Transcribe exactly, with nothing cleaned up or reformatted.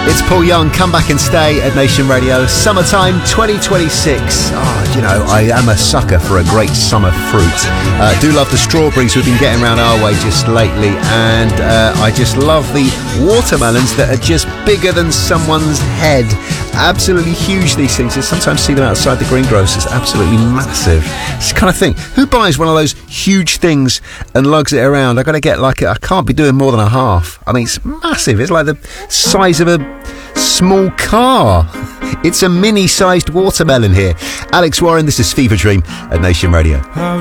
It's Paul Young, Come Back and Stay at Nation Radio. Summertime twenty twenty-six. Oh, you know, I am a sucker for a great summer fruit. Uh, do love the strawberries we've been getting around our way just lately. And uh, I just love the watermelons that are just bigger than someone's head. Absolutely huge, these things. I sometimes see them outside the greengrocers. Absolutely massive. It's the kind of thing. Who buys one of those huge things and lugs it around? I've got to get like, a, I can't be doing more than a half. I mean, it's massive. It's like the size of a small car. It's a mini-sized watermelon here. Alex Warren, this is Fever Dream at Nation Radio. How